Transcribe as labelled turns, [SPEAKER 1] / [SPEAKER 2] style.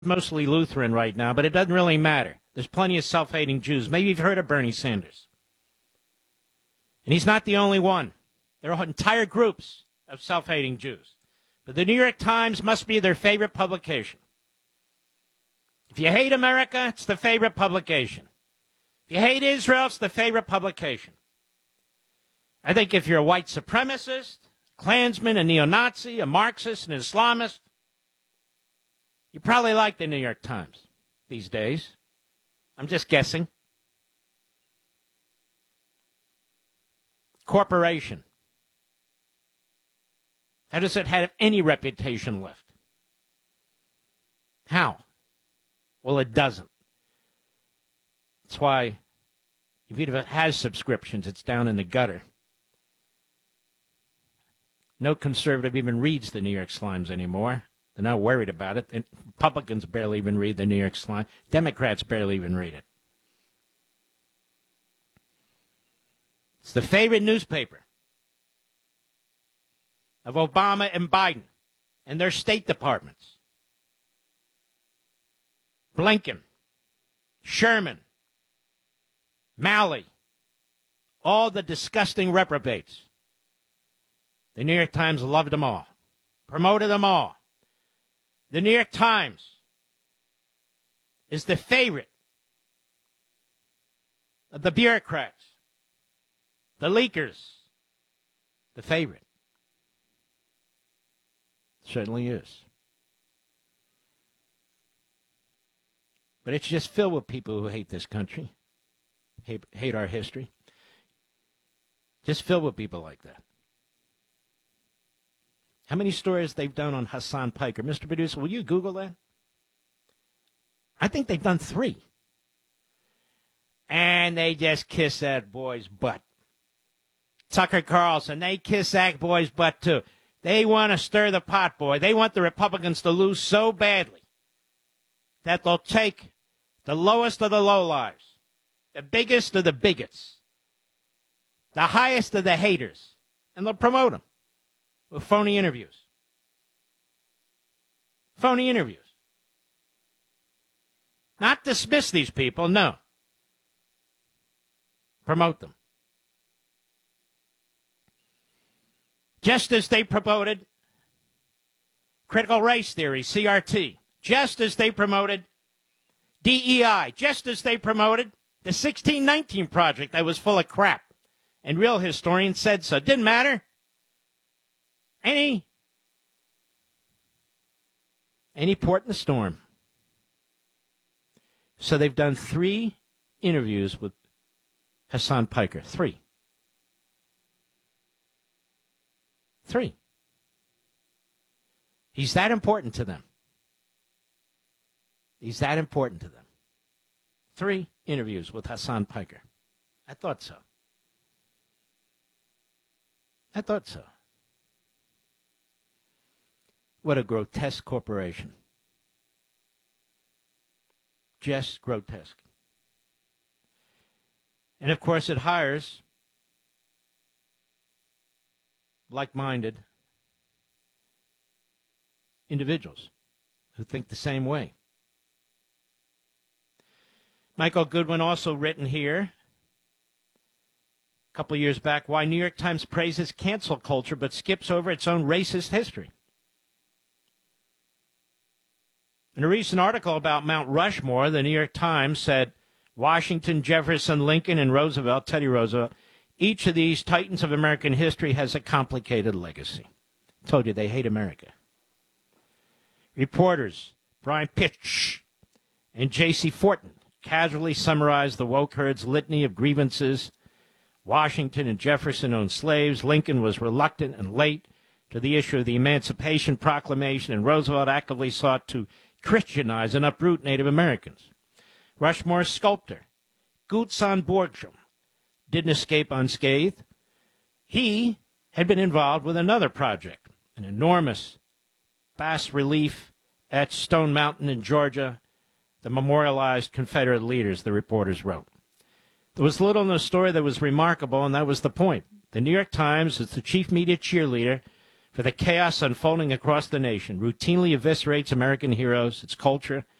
[SPEAKER 1] mostly Lutheran right now, but it doesn't really matter. There's plenty of self-hating Jews. Maybe you've heard of Bernie Sanders. And he's not the only one. There are entire groups of self-hating Jews. But the New York Times must be their favorite publication. If you hate America, it's the favorite publication. If you hate Israel, it's the favorite publication. I think if you're a white supremacist, Klansman, a neo-Nazi, a Marxist, an Islamist, you probably like the New York Times these days. I'm just guessing. Corporation. How does it have any reputation left? How? Well, it doesn't. That's why, even if it has subscriptions, it's down in the gutter. No conservative even reads the New York Slimes anymore. They're not worried about it. And Republicans barely even read the New York Slimes. Democrats barely even read it. It's the favorite newspaper of Obama and Biden and their State Departments. Blinken, Sherman, Malley, all the disgusting reprobates. The New York Times loved them all, promoted them all. The New York Times is the favorite of the bureaucrats, the leakers, the favorite. Certainly is. But it's just filled with people who hate this country, hate our history. Just filled with people like that. How many stories they've done on Hassan Piker? Mr. Producer, will you Google that? I think they've done 3. And they just kiss that boy's butt. Tucker Carlson, they kiss that boy's butt too. They want to stir the pot, boy. They want the Republicans to lose so badly that they'll take the lowest of the lowlives, the biggest of the bigots, the highest of the haters, and they'll promote them with phony interviews. Phony interviews. Not dismiss these people, no. Promote them. Just as they promoted critical race theory, CRT, just as they promoted DEI, just as they promoted the 1619 Project that was full of crap. And real historians said so. Didn't matter. Any port in the storm. So they've done 3 interviews with Hassan Piker. 3. He's that important to them. He's that important to them. 3 interviews with Hassan Piker. I thought so. What a grotesque corporation. Just grotesque. And of course it hires like-minded individuals who think the same way. Michael Goodwin also written here a couple of years back, why New York Times praises cancel culture but skips over its own racist history. In a recent article about Mount Rushmore, the New York Times said Washington, Jefferson, Lincoln, and Roosevelt, Teddy Roosevelt, each of these titans of American history has a complicated legacy. Told you they hate America. Reporters Brian Pitch and J.C. Fortin casually summarized the woke herd's litany of grievances. Washington and Jefferson owned slaves. Lincoln was reluctant and late to the issue of the Emancipation Proclamation, and Roosevelt actively sought to Christianize and uproot Native Americans. Rushmore's sculptor, Gutzon Borgstrom, didn't escape unscathed. He had been involved with another project, an enormous bas-relief at Stone Mountain in Georgia that memorialized Confederate leaders, the reporters wrote. There was little in the story that was remarkable, and that was the point. The New York Times, as the chief media cheerleader, for the chaos unfolding across the nation, routinely eviscerates American heroes, its culture,